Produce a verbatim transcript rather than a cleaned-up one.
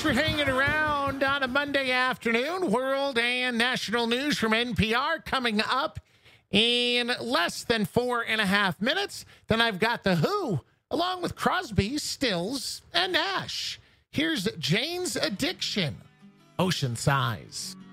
for hanging around on a Monday afternoon. World and national news from N P R coming up in less than four and a half minutes. Then I've got The Who, along with Crosby, Stills, and Nash. Here's Jane's Addiction, Ocean Size.